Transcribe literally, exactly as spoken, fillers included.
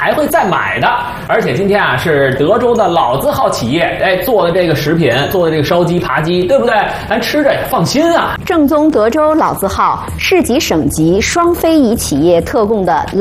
还会再买的。而且今天啊，是德州的老字号企业，哎，做的这个食品，做的这个烧鸡、扒鸡，对不对？咱吃着也放心啊。 正宗德州老字号，市级、省级双非遗企业特供的。